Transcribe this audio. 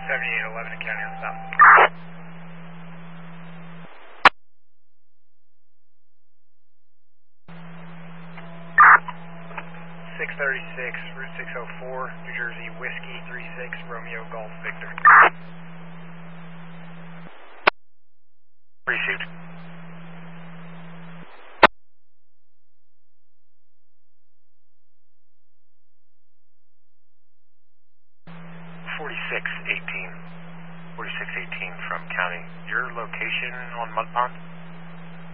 7811 in County on the south. 636, Route 604, New Jersey, Whiskey 36, Romeo Golf Victor. Received. '4618 from County. Your location on Mud Pond?